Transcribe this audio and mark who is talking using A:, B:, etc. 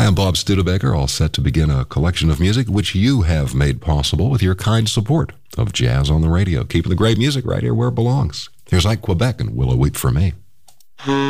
A: I am Bob Studebaker, all set to begin a collection of music which you have made possible with your kind support of Jazz on the Radio, keeping the great music right here where it belongs. Here's Ike Quebec and Willow Weep for Me.